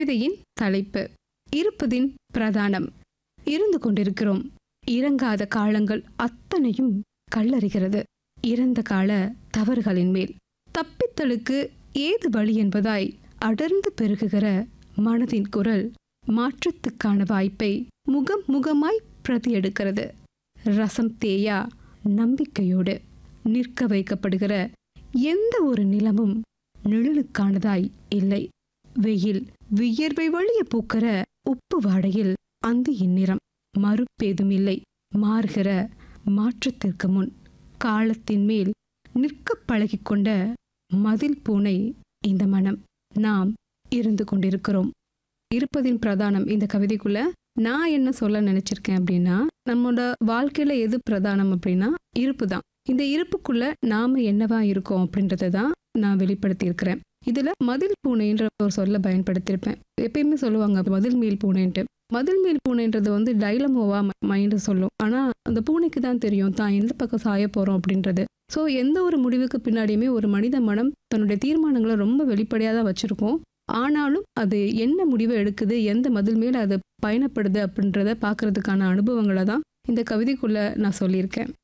கவிதையின் தலைப்பு இருப்பதின் பிரதானம். இருந்து கொண்டிருக்கிறோம். இறங்காத காலங்கள் அத்தனையும் கல்லறிகிறது. இறந்த கால தவறுகளின் மேல் தப்பித்தலுக்கு ஏது வழி என்பதாய் அடர்ந்து பெருகுகிற மனதின் குரல் மாற்றத்துக்கான வாய்ப்பை முகம் முகமாய் பிரதி எடுக்கிறது. ரசம் தேயா நம்பிக்கையோடு நிற்க வைக்கப்படுகிற எந்த ஒரு நிலமும் நிழலுக்கானதாய் இல்லை. வெயில் வியர்வை வழிய பூக்கிற உப்பு வாடையில் அந்தியின் நிறம் மறுப்பேதும் இல்லை. மாறுகிற மாற்றத்திற்கு முன் காலத்தின் மேல் நிற்க பழகிக்கொண்ட மதில் பூனை இந்த மனம். நாம் இருந்து கொண்டிருக்கிறோம். இருப்பதின் பிரதானம் இந்த கவிதைக்குள்ள நான் என்ன சொல்ல நினைச்சிருக்கேன் அப்படின்னா, நம்மளோட வாழ்க்கையில எது பிரதானம் அப்படின்னா இருப்பு தான். இந்த இருப்புக்குள்ள நாம என்னவா இருக்கோம் அப்படின்றத தான் நான் வெளிப்படுத்தி இருக்கிறேன். இதுல மதில் பூனைன்ற ஒரு சொல்ல பயன்படுத்தியிருப்பேன். எப்பயுமே சொல்லுவாங்க மதில் மேல் பூனைன்ட்டு. மதில் மேல் பூனைன்றது டைலமோவா மைண்ட் சொல்லும். ஆனா அந்த பூனைக்கு தான் தெரியும் தான் எந்த பக்கம் சாய போறோம் அப்படின்றது. ஸோ எந்த ஒரு முடிவுக்கு பின்னாடியுமே ஒரு மனித மனம் தன்னுடைய தீர்மானங்களை ரொம்ப வெளிப்படையாக தான் வச்சிருக்கோம். ஆனாலும் அது என்ன முடிவை எடுக்குது, எந்த மதில் மேல அது பயணப்படுது அப்படின்றத பார்க்கறதுக்கான அனுபவங்களை தான் இந்த கவிதைக்குள்ள நான் சொல்லியிருக்கேன்.